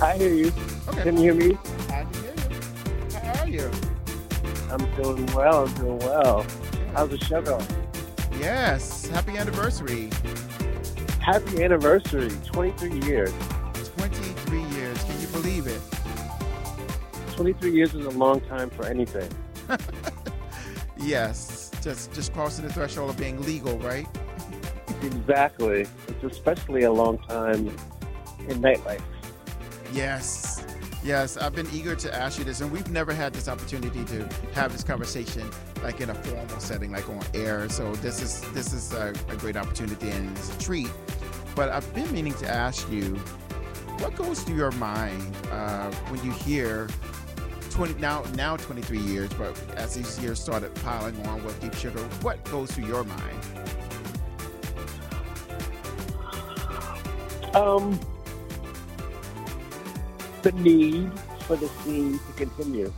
I hear you. Okay. Can you hear me? I can hear you. How are you? I'm doing well. I'm doing well. How's Good. the show going? Yes. Happy anniversary. Happy anniversary. 23 years. 23 years. Can you believe it? 23 years is a long time for anything. Yes. Just crossing the threshold of being legal, right? Exactly. It's especially a long time in nightlife. Yes. Yes. I've been eager to ask you this, and we've never had this opportunity to have this conversation like in a formal setting, like on air. So this is a great opportunity and it's a treat. But I've been meaning to ask you, what goes through your mind when you hear 23 years, but as these years started piling on with Deep Sugar, what goes through your mind? The need for the scene to continue.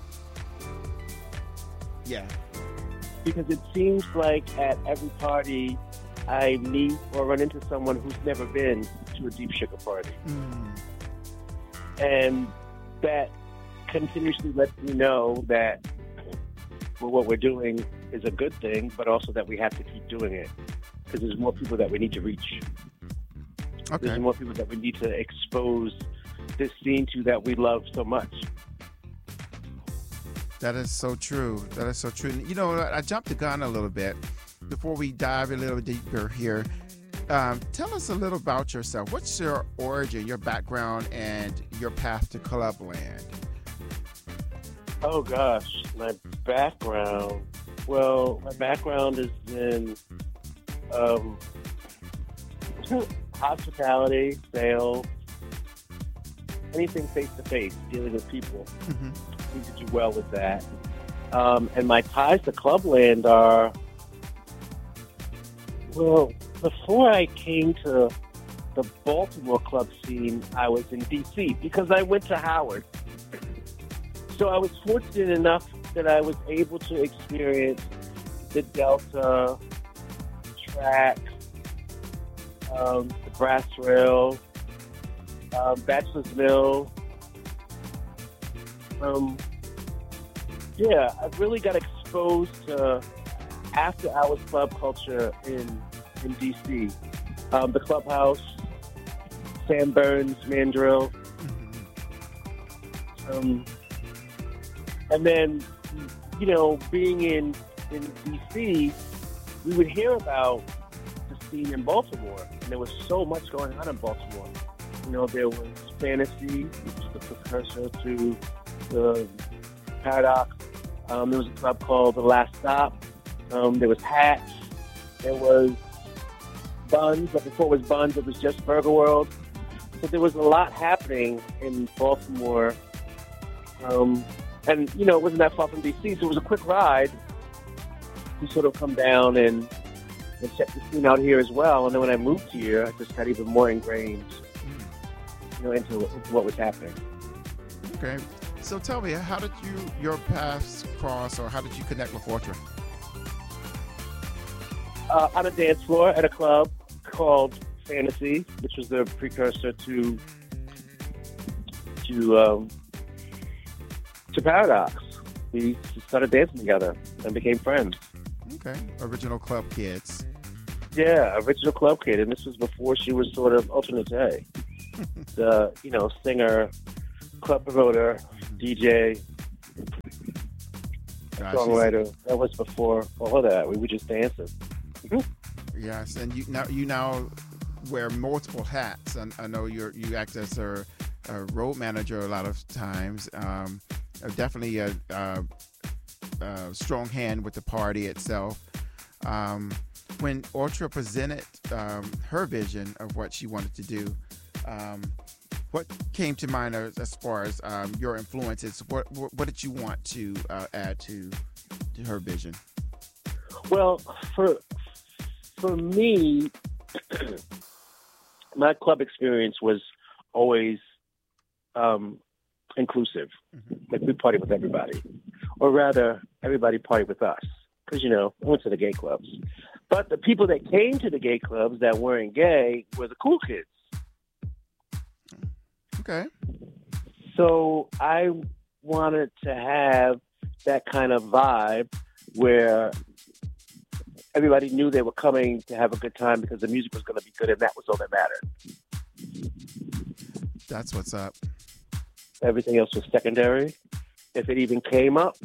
Yeah. Because it seems like at every party I meet or run into someone who's never been to a Deep Sugar party. And that continuously lets me know that what we're doing is a good thing, but also that we have to keep doing it. Because there's more people that we need to reach. Okay. There's more people that we need to expose this scene to that we love so much. That is so true. That is so true. And, you know, I jumped the gun a little bit before we dive a little deeper here. Tell us a little about yourself. What's your origin, your background, and your path to Clubland? Oh gosh, my background. Well, my background is in hospitality, sales, anything face to face, dealing with people. Mm-hmm. I need to do well with that. And my ties to Clubland are, well, before I came to the Baltimore club scene, I was in D.C. because I went to Howard. So I was fortunate enough that I was able to experience the Delta, track, the Brass Rail, Bachelor's Mill. Yeah, I really got exposed to after-hours club culture in D.C. The Clubhouse, Sam Burns, Mandrill. And then, you know, being in D.C., we would hear about the scene in Baltimore, and there was so much going on in Baltimore. You know, there was Fantasy, which was the precursor to the Paradox. There was a club called The Last Stop. There was Hatch. There was Buns, but before it was Buns, it was just Burger World. So there was a lot happening in Baltimore. And, you know, it wasn't that far from D.C., so it was a quick ride to sort of come down and check the scene out here as well. And then when I moved here, I just got even more ingrained, you know, into what was happening. Okay. So tell me, how did your paths cross, or how did you connect with Ortra? On a dance floor at a club called Fantasy, which was the precursor to Paradox. We started dancing together and became friends. Okay. Original club kids. Yeah, original club kid, and this was before she was sort of alternate day. The, you know, singer, club promoter, DJ, songwriter. That was before all of that. We were just dancing. Yes, and you now wear multiple hats. And I know you act as a road manager a lot of times. Definitely a strong hand with the party itself. When Ortra presented her vision of what she wanted to do, what came to mind as far as your influences? What did you want to add to her vision? Well, for me, my club experience was always inclusive. Like, we party with everybody, or rather, everybody partied with us. Because, you know, I went to the gay clubs. But the people that came to the gay clubs that weren't gay were the cool kids. Okay. So I wanted to have that kind of vibe where everybody knew they were coming to have a good time because the music was going to be good, and that was all that mattered. That's what's up. Everything else was secondary. If it even came up,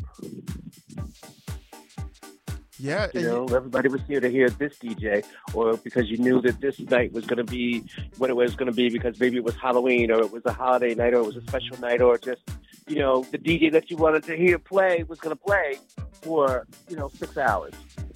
yeah, everybody was here to hear this DJ, or because you knew that this night was going to be what it was going to be because maybe it was Halloween, or it was a holiday night, or it was a special night, or just, the DJ that you wanted to hear play was going to play for, 6 hours.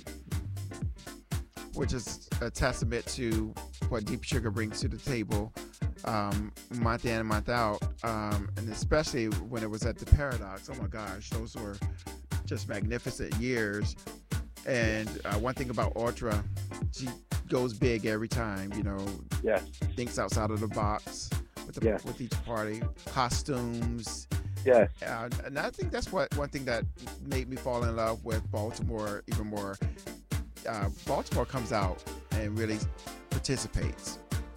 Which is a testament to what Deep Sugar brings to the table, month in and month out, and especially when it was at the Paradox. Oh my gosh, those were just magnificent years. And one thing about Ultra, she goes big every time. Yes. Thinks outside of the box with each party, costumes. Yes. And I think that's one thing that made me fall in love with Baltimore even more. Baltimore comes out and really participates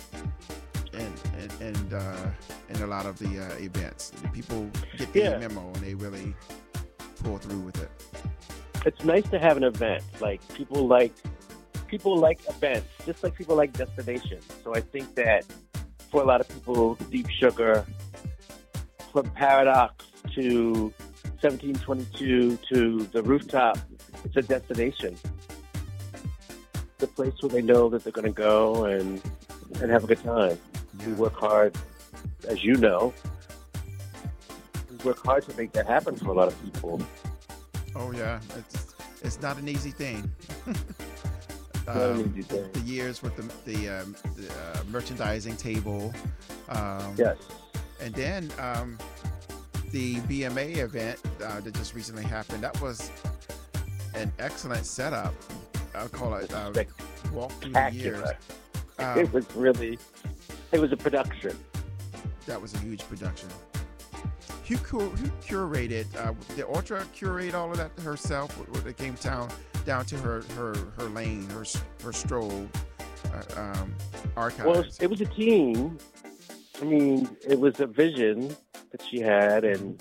in a lot of the events. The people get the memo and they really pull through with it. It's nice to have an event. Like people like events, just like people like destinations. So I think that for a lot of people, Deep Sugar, from Paradox to 1722 to the Rooftop, it's a destination. It's a place where they know that they're going to go and have a good time. Yeah. We work hard, as you know. We work hard to make that happen for a lot of people. Oh yeah, it's not an easy thing. Not an easy thing. The years with the merchandising table. Yes. And then the BMA event that just recently happened. That was an excellent setup. I'll call it walk through the years. It was a production. That was a huge production. Who curated? Did Ultra curate all of that herself? When it came down to her lane, her stroll, archives. Well, it was a team. I mean, it was a vision that she had, and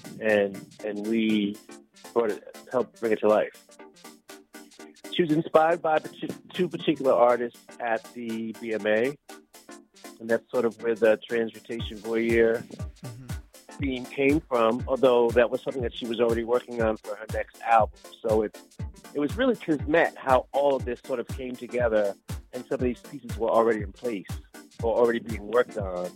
we helped bring it to life. She was inspired by two particular artists at the BMA, and that's sort of where the Transmutation Voyeur theme came from, although that was something that she was already working on for her next album. So it was really kismet how all of this sort of came together, and some of these pieces were already in place or already being worked on,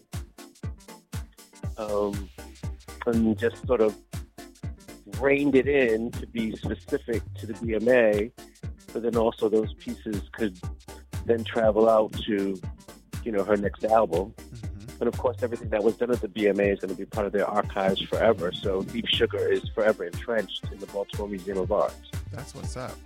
and just sort of reined it in to be specific to the BMA, but then also those pieces could then travel out to, her next album. And of course, everything that was done at the BMA is going to be part of their archives forever. So Deep Sugar is forever entrenched in the Baltimore Museum of Art. That's what's up.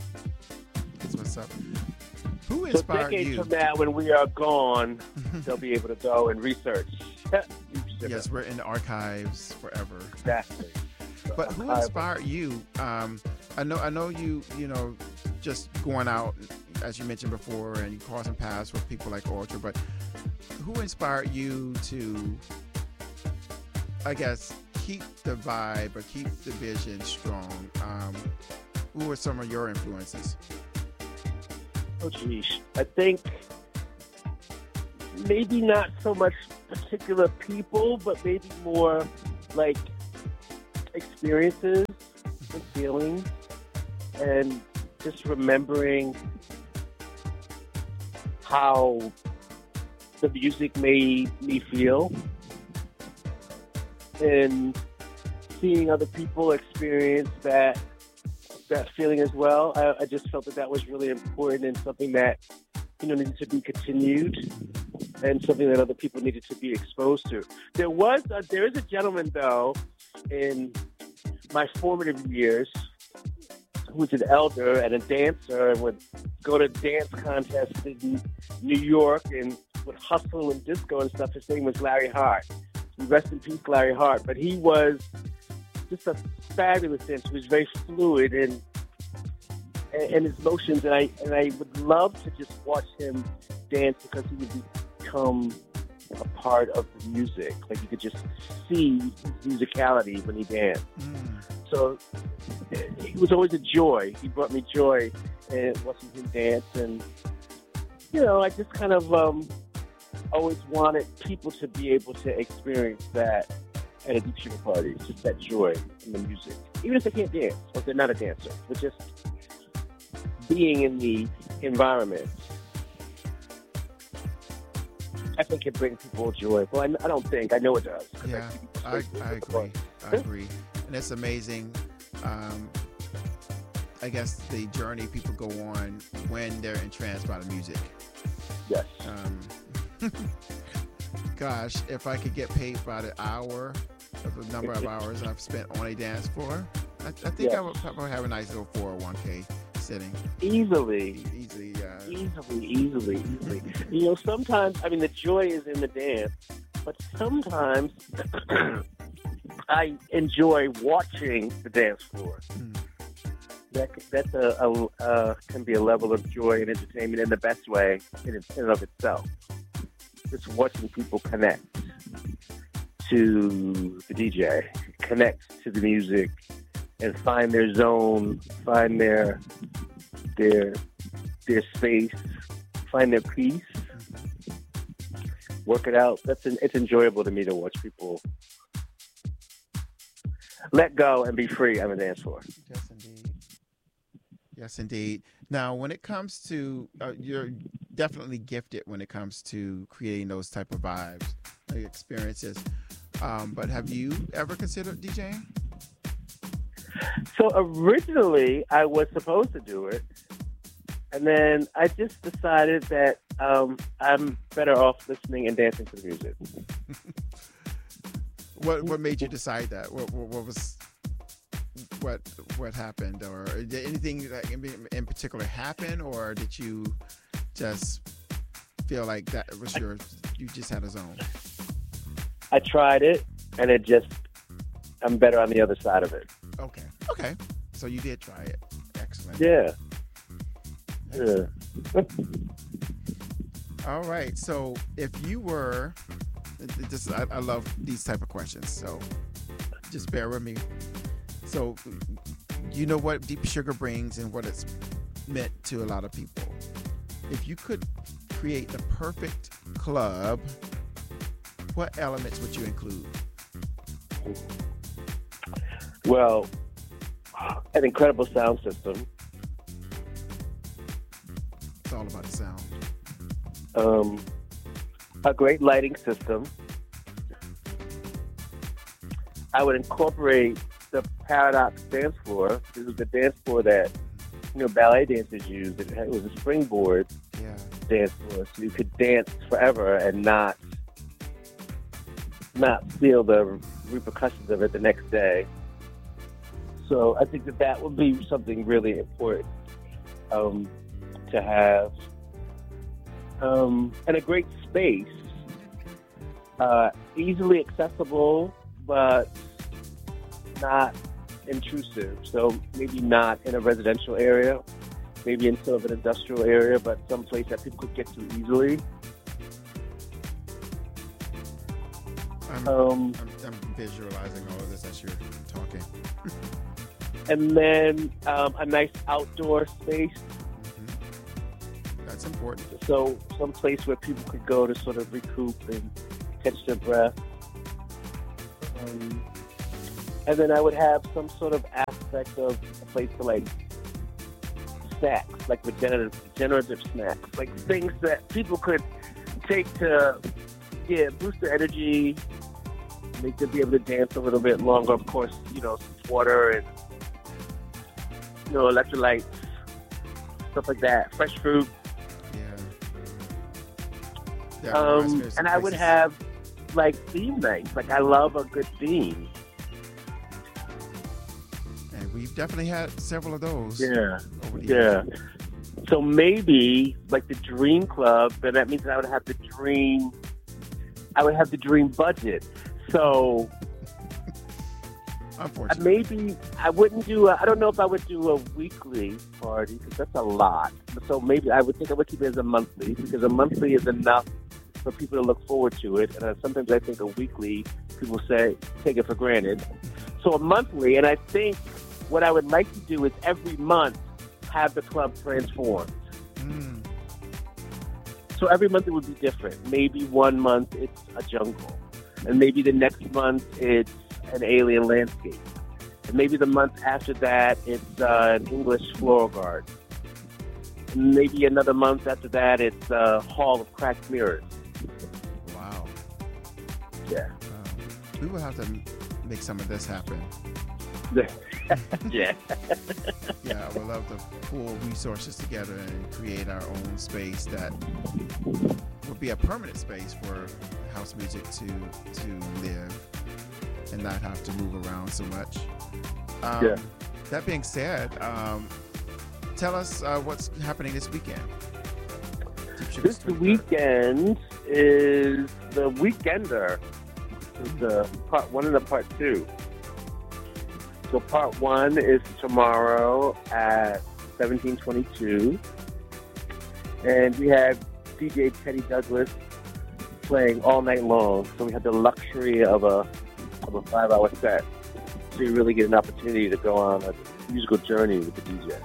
Who inspired you? So decades from now, when we are gone, they'll be able to go and research. Yes, we're in the archives forever. Exactly. But who inspired you? I know you just going out, as you mentioned before, and crossing paths with people like Ultra, but who inspired you to, I guess, keep the vibe or keep the vision strong? Who were some of your influences? Oh, geez. I think maybe not so much particular people, but maybe more like experiences and feelings, and just remembering how the music made me feel, and seeing other people experience that feeling as well. I just felt that was really important and something that needed to be continued, and something that other people needed to be exposed to. There is a gentleman though in my formative years who was an elder and a dancer and would go to dance contests in New York and would hustle and disco and stuff. His name was Larry Hart. Rest in peace, Larry Hart. But he was just a fabulous dancer. He was very fluid in his motions, and I would love to just watch him dance because he would become a part of the music. Like you could just see his musicality when he danced. So he was always a joy. He brought me joy watching him dance. And, I just kind of always wanted people to be able to experience that at a Deep Sugar party, just that joy in the music. Even if they can't dance, or if they're not a dancer, but just being in the environment, I think it brings people joy. Well, I don't think. I know it does. Yeah, I agree. I agree. And it's amazing, I guess, the journey people go on when they're entranced by the music. Yes. Gosh, if I could get paid by the hour, of the number of hours I've spent on a dance floor, I think I would probably have a nice little 401k sitting. Easily. Sometimes, the joy is in the dance, but sometimes I enjoy watching the dance floor. That can be a level of joy and entertainment in the best way in and of itself. Just watching people connect to the DJ, connect to the music, and find their zone, find their space, find their peace, work it out. It's enjoyable to me to watch people let go and be free on the dance floor. Yes, indeed. Yes, indeed. Now, when it comes to, you're definitely gifted when it comes to creating those type of vibes, experiences. But have you ever considered DJing? So originally, I was supposed to do it. And then I just decided that I'm better off listening and dancing to the music. What made you decide that? What happened, or did anything in particular happen, or did you just feel like that was you just had a zone? I tried it, and I'm better on the other side of it. Okay. So you did try it. Excellent. Yeah. All right. So if you were, I love these type of questions. So just bear with me. So you know what Deep Sugar brings and what it's meant to a lot of people. If you could create the perfect club, what elements would you include? Well, an incredible sound system. It's all about the sound. A great lighting system. I would incorporate the Paradox dance floor. This is the dance floor that ballet dancers use. It was a springboard dance floor, so you could dance forever and not feel the repercussions of it the next day. So I think that would be something really important to have. And a great space, easily accessible, but not intrusive. So maybe not in a residential area, maybe in sort of an industrial area, but someplace that people could get to easily. I'm visualizing all of this as you're talking. And then a nice outdoor space. That's important. So some place where people could go to sort of recoup and catch their breath. And then I would have some sort of aspect of a place for like snacks, like regenerative snacks, like things that people could take to boost their energy, make them be able to dance a little bit longer. Of course, some water and electrolytes, stuff like that, fresh fruit. And I would have like theme nights. Like I love a good theme. And we've definitely had several of those. Yeah. So maybe like the Dream Club, but that means I would have the dream budget. So unfortunately, maybe I wouldn't do I don't know if I would do a weekly party because that's a lot. So maybe I would keep it as a monthly, because a monthly is enough for people to look forward to it. And sometimes I think a weekly, people say, take it for granted. So a monthly, and I think what I would like to do is every month have the club transformed. So every month it would be different. Maybe one month it's a jungle. And maybe the next month it's an alien landscape. And maybe the month after that it's an English floral garden. And maybe another month after that it's a hall of cracked mirrors. Wow. Yeah. We will have to make some of this happen. Yeah. Yeah, I would love to pull resources together and create our own space that would be a permanent space for house music to live and not have to move around so much. That being said, tell us what's happening this weekend. This weekend is the Weekender. The part 1 and the part 2. So part 1 is tomorrow at 1722. And we have DJ Teddy Douglas playing all night long. So we have the luxury of a 5-hour set. So you really get an opportunity to go on a musical journey with the DJ.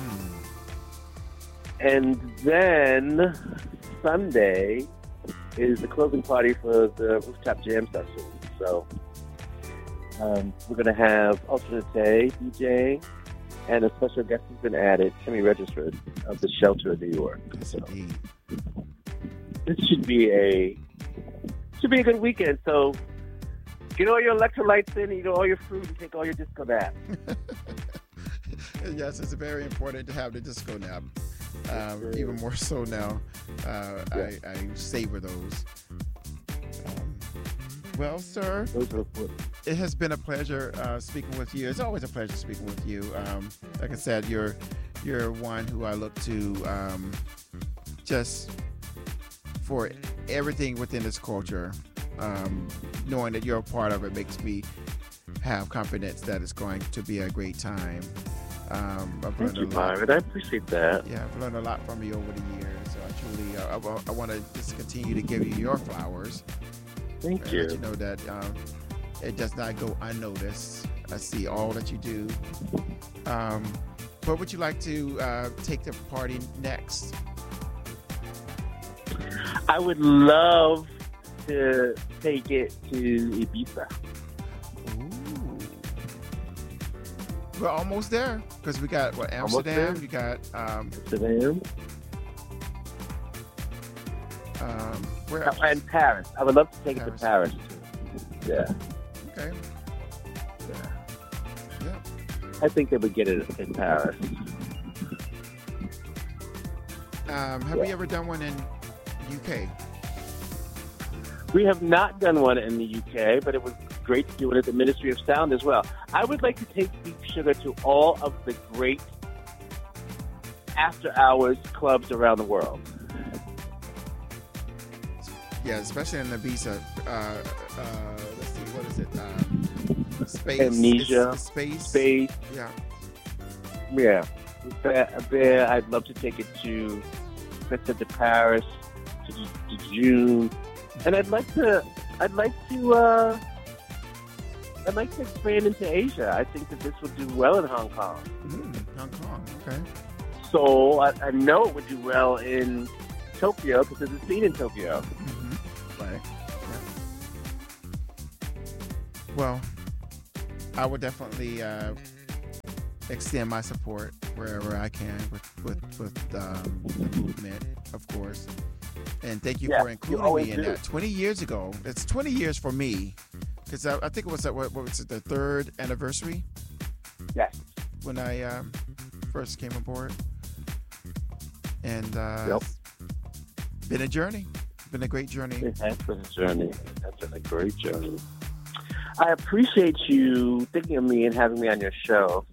And then Sunday is the closing party for the Rooftop Jam session. So we're going to have Alternate Day DJ, and a special guest has been added, Timmy Regisford of the Shelter of New York. So this should be a good weekend. So get all your electrolytes in, eat all your fruit, and take all your disco nap. Yes, it's very important to have the disco nap. Even more so now. I savor those. Well, sir, it has been a pleasure speaking with you. It's always a pleasure speaking with you. Like I said, you're one who I look to just for everything within this culture. Knowing that you're a part of it makes me have confidence that it's going to be a great time. Thank you, Marvin. I appreciate that. Yeah, I've learned a lot from you over the years. So I want to just continue to give you your flowers. Thank you. Let you know that it does not go unnoticed. I see all that you do. What would you like to take the party next? I would love to take it to Ibiza. We're almost there because we got Amsterdam. We got Amsterdam. Where else? And Paris. I would love to take it to Paris too. Yeah. Okay. Yeah. I think they would get it in Paris. Have we ever done one in UK? We have not done one in the UK, but it was great to do it at the Ministry of Sound as well. I would like to take Deep Sugar to all of the great after-hours clubs around the world. Yeah, especially in Ibiza. Let's see, what is it? Space. Amnesia. Space. Yeah. Yeah. There, I'd love to take it to, let's say, to Paris, to June, and I'd like to expand into Asia. I think that this would do well in Hong Kong. Hong Kong, okay. So I know it would do well in Tokyo because there's a scene in Tokyo. Right. Yeah. Well, I would definitely extend my support wherever I can with the movement, of course. And thank you for including me in that. 20 years ago, it's 20 years for me, because I think it was what was it, the 3rd anniversary? Yes. When I first came aboard. And it's been a journey. Been a great journey. It has been a journey. That's been a great journey. I appreciate you thinking of me and having me on your show.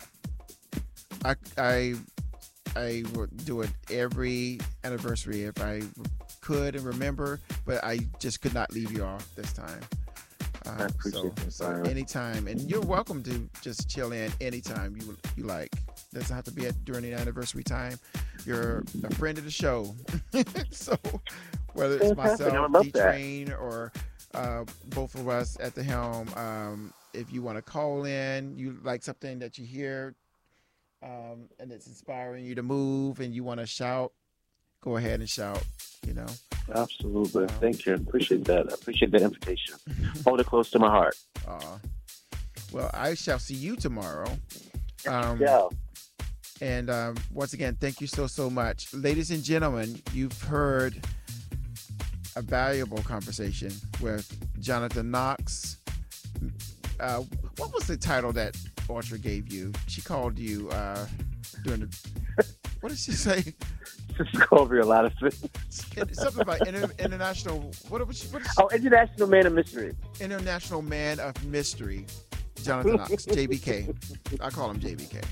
I would do it every anniversary if I could and remember, but I just could not leave you off this time. I appreciate that. So anytime, and you're welcome to just chill in anytime you like. Doesn't have to be during the anniversary time. You're a friend of the show, so whether it's Fantastic. I myself, would love D-Train, or both of us at the helm. If you want to call in, you like something that you hear, and it's inspiring you to move, and you want to shout, go ahead and shout. You know. Absolutely. Thank you. Appreciate that. I appreciate that invitation. Hold it close to my heart. Well, I shall see you tomorrow. Yeah. And once again, thank you so much. Ladies and gentlemen, you've heard a valuable conversation with Jonathan Knox. What was the title that Audra gave you? She called you during the... What did she say? Discovery a lot of things. Something about international... What was she... International Man of Mystery. International Man of Mystery. Jonathan Knox, JBK. I call him JBK.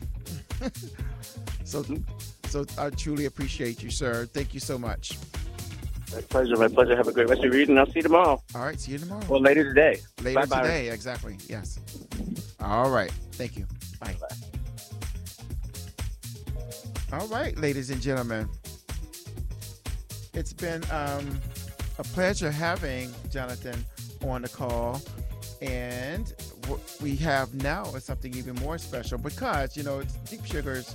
So I truly appreciate you, sir. Thank you so much. My pleasure. My pleasure. Have a great rest of your evening. I'll see you tomorrow. All right. See you tomorrow. Well, later today. Later Bye-bye. today. Exactly. Yes. All right. Thank you. Bye. Bye. All right, ladies and gentlemen. It's been a pleasure having Jonathan on the call. And what we have now is something even more special because, you know, it's Deep Sugar's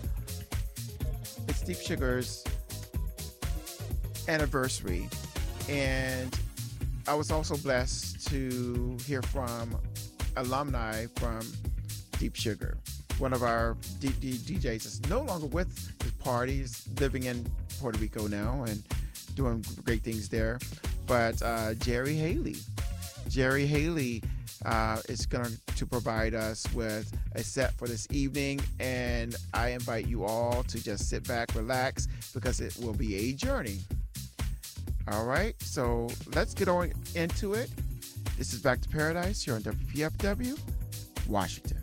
anniversary. And I was also blessed to hear from alumni from Deep Sugar. One of our DJs is no longer with his party. He's living in Puerto Rico now and doing great things there. But Jerry Haley is going to provide us with a set for this evening, and I invite you all to just sit back, relax, because it will be a journey. All right, so let's get on into it. This is Back to Paradise here on WPFW, Washington.